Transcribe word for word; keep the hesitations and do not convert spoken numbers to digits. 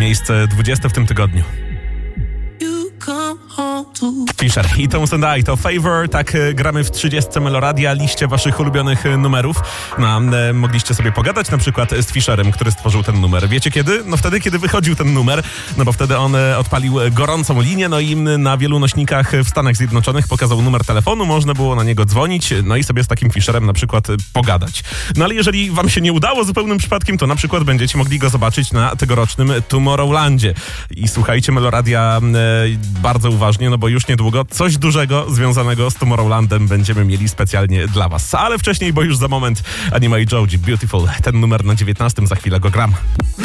miejsce dwudzieste w tym tygodniu. Fisher i Tones and I to Favor, tak e, gramy w trzydziestce Meloradia, liście waszych ulubionych e, numerów. No, e, mogliście sobie pogadać na przykład z Fisherem, który stworzył ten numer. Wiecie kiedy? No wtedy, kiedy wychodził ten numer, no bo wtedy on e, odpalił gorącą linię, no i na wielu nośnikach w Stanach Zjednoczonych pokazał numer telefonu, można było na niego dzwonić, no i sobie z takim Fisherem na przykład e, pogadać. No ale jeżeli wam się nie udało zupełnym przypadkiem, to na przykład będziecie mogli go zobaczyć na tegorocznym Tomorrowlandzie. I słuchajcie Meloradia e, bardzo uważnie, no bo już niedługo coś dużego związanego z Tomorrowlandem będziemy mieli specjalnie dla was. Ale wcześniej, bo już za moment Anima i Joji, Beautiful. Ten numer na dziewiętnastym, za chwilę go gram.